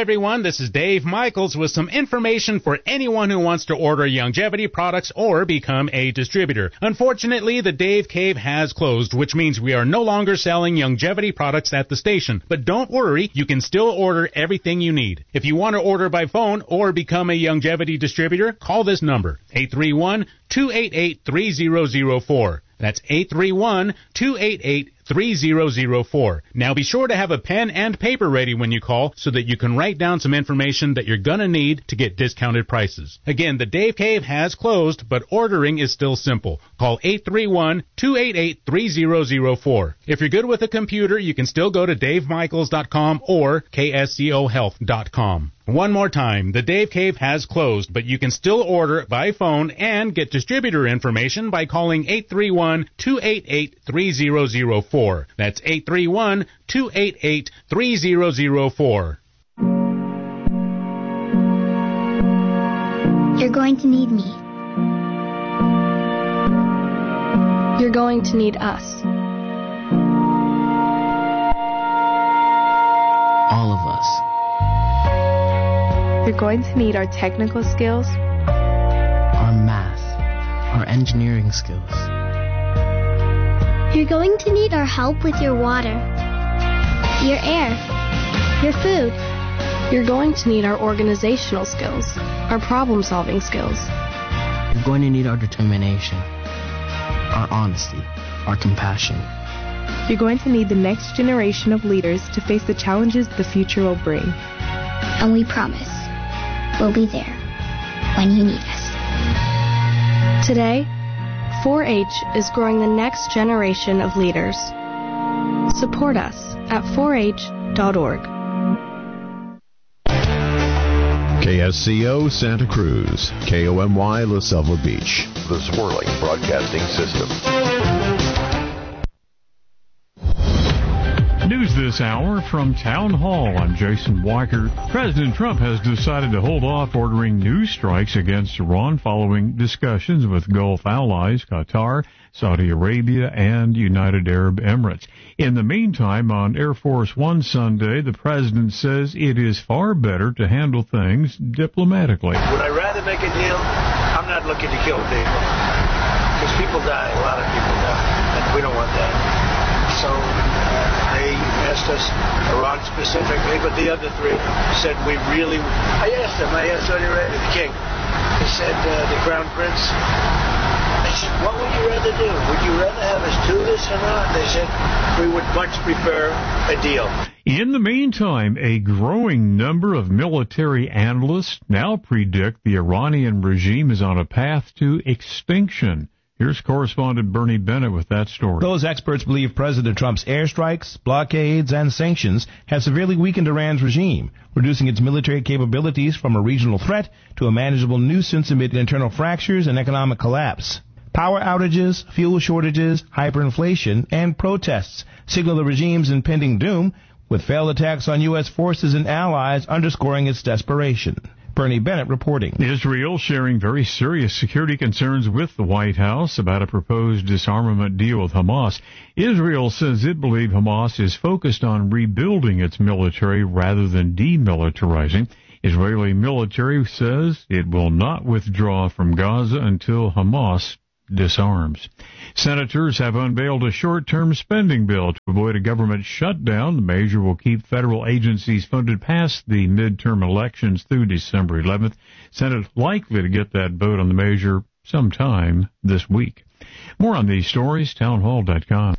everyone, this is Dave Michaels with some information for anyone who wants to order Youngevity products or become a distributor. Unfortunately, the Dave Cave has closed, which means we are no longer selling Youngevity products at the station. But don't worry, you can still order everything you need. If you want to order by phone or become a Youngevity distributor, call this number, 831-288-3004. That's 831-288-3004. Now be sure to have a pen and paper ready when you call so that you can write down some information that you're going to need to get discounted prices. Again, the Dave Cave has closed, but ordering is still simple. Call 831-288-3004. If you're good with a computer, you can still go to davemichaels.com or kscohealth.com. One more time, the Dave Cave has closed, but you can still order by phone and get distributor information by calling 831-288-3004. That's 831-288-3004. You're going to need me. You're going to need us. All of us. You're going to need our technical skills, our math, our engineering skills. You're going to need our help with your water, your air, your food. You're going to need our organizational skills, our problem-solving skills. You're going to need our determination, our honesty, our compassion. You're going to need the next generation of leaders to face the challenges the future will bring. And we promise we'll be there when you need us. Today, 4-H is growing the next generation of leaders. Support us at 4h.org. KSCO Santa Cruz, KOMY La Selva Beach. The Swirling Broadcasting System. News this hour from Town Hall. I'm Jason Weicker. President Trump has decided to hold off ordering new strikes against Iran following discussions with Gulf allies Qatar, Saudi Arabia, and United Arab Emirates. In the meantime, on Air Force One Sunday, the president says it is far better to handle things diplomatically. Would I rather make a deal? I'm not looking to kill people. Because people die, a lot of people die, and we don't want that. So they asked us, Iran specifically, but the other three said I asked Saudi Arabia, the king. He said, the crown prince, I said, what would you rather do? Would you rather have us do this or not? They said, we would much prefer a deal. In the meantime, a growing number of military analysts now predict the Iranian regime is on a path to extinction. Here's correspondent Bernie Bennett with that story. Those experts believe President Trump's airstrikes, blockades, and sanctions have severely weakened Iran's regime, reducing its military capabilities from a regional threat to a manageable nuisance amid internal fractures and economic collapse. Power outages, fuel shortages, hyperinflation, and protests signal the regime's impending doom, with failed attacks on U.S. forces and allies underscoring its desperation. Bernie Bennett reporting. Israel sharing very serious security concerns with the White House about a proposed disarmament deal with Hamas. Israel says it believes Hamas is focused on rebuilding its military rather than demilitarizing. Israeli military says it will not withdraw from Gaza until Hamas disarms. Senators have unveiled a short-term spending bill to avoid a government shutdown. The measure will keep federal agencies funded past the midterm elections through December 11th. Senate likely to get that vote on the measure sometime this week. More on these stories, townhall.com.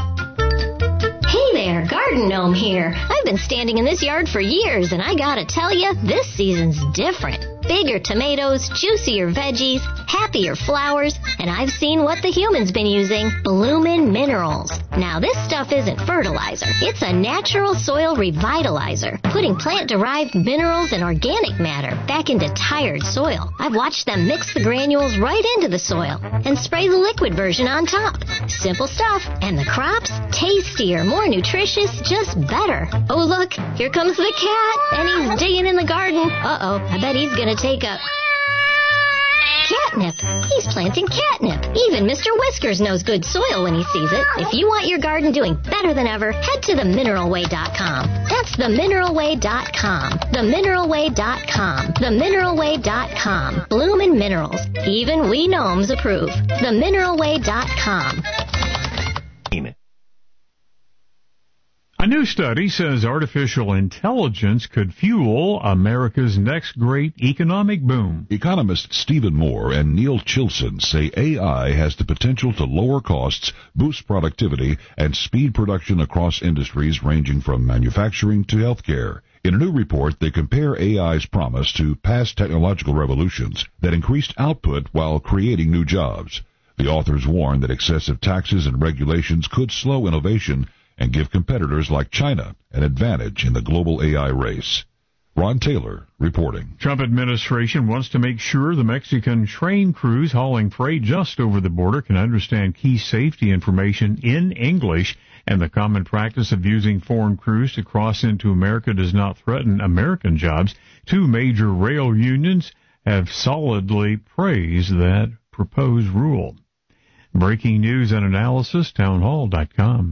Hey there, Garden Gnome here. I've been standing in this yard for years, and I gotta tell you, this season's different. Bigger tomatoes, juicier veggies, happier flowers, and I've seen what the human's been using, Bloomin' Minerals. Now, this stuff isn't fertilizer. It's a natural soil revitalizer, putting plant-derived minerals and organic matter back into tired soil. I've watched them mix the granules right into the soil and spray the liquid version on top. Simple stuff, and the crops, tastier, more nutritious, just better. Oh, look, here comes the cat, and he's digging in the garden. Uh-oh, I bet he's gonna take a catnip. He's planting catnip. Even Mr. Whiskers knows good soil when he sees it. If you want your garden doing better than ever, head to themineralway.com. That's themineralway.com. Themineralway.com. Themineralway.com. Bloomin' Minerals. Even we gnomes approve. Themineralway.com. A new study says artificial intelligence could fuel America's next great economic boom. Economists Stephen Moore and Neil Chilson say AI has the potential to lower costs, boost productivity, and speed production across industries ranging from manufacturing to healthcare. In a new report, they compare AI's promise to past technological revolutions that increased output while creating new jobs. The authors warn that excessive taxes and regulations could slow innovation and give competitors like China an advantage in the global AI race. Ron Taylor reporting. Trump administration wants to make sure the Mexican train crews hauling freight just over the border can understand key safety information in English, and the common practice of using foreign crews to cross into America does not threaten American jobs. Two major rail unions have solidly praised that proposed rule. Breaking news and analysis, townhall.com.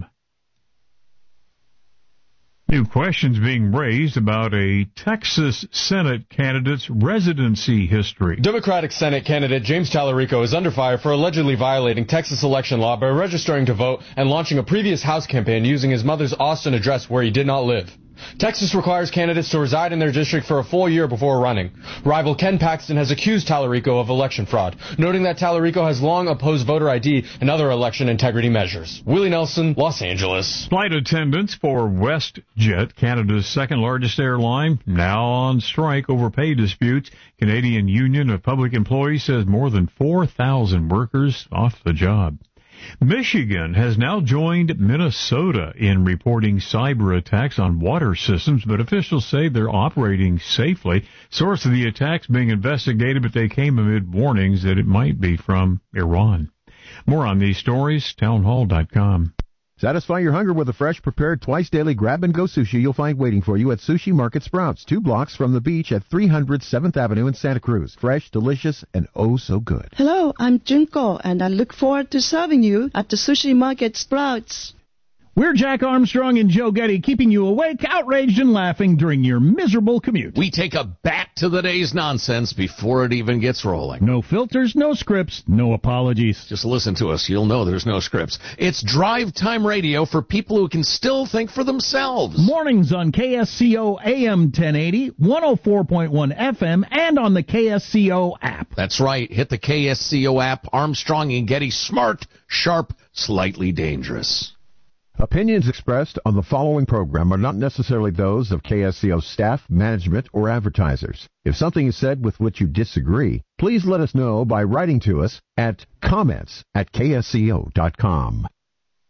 New questions being raised about a Texas Senate candidate's residency history. Democratic Senate candidate James Tallarico is under fire for allegedly violating Texas election law by registering to vote and launching a previous House campaign using his mother's Austin address where he did not live. Texas requires candidates to reside in their district for a full year before running. Rival Ken Paxton has accused Tallarico of election fraud, noting that Tallarico has long opposed voter ID and other election integrity measures. Willie Nelson, Los Angeles. Flight attendants for WestJet, Canada's second largest airline, now on strike over pay disputes. Canadian Union of Public Employees says more than 4,000 workers off the job. Michigan has now joined Minnesota in reporting cyber attacks on water systems, but officials say they're operating safely. Source of the attacks being investigated, but they came amid warnings that it might be from Iran. More on these stories, townhall.com. Satisfy your hunger with a fresh, prepared, twice-daily grab-and-go sushi you'll find waiting for you at Sushi Market Sprouts, 2 blocks from the beach at 300 7th Avenue in Santa Cruz. Fresh, delicious, and oh so good. Hello, I'm Junko, and I look forward to serving you at the Sushi Market Sprouts. We're Jack Armstrong and Joe Getty, keeping you awake, outraged, and laughing during your miserable commute. We take a back to the day's nonsense before it even gets rolling. No filters, no scripts, no apologies. Just listen to us. You'll know there's no scripts. It's drive time radio for people who can still think for themselves. Mornings on KSCO AM 1080, 104.1 FM, and on the KSCO app. That's right. Hit the KSCO app. Armstrong and Getty, smart, sharp, slightly dangerous. Opinions expressed on the following program are not necessarily those of KSCO staff, management, or advertisers. If something is said with which you disagree, please let us know by writing to us at comments@ksco.com.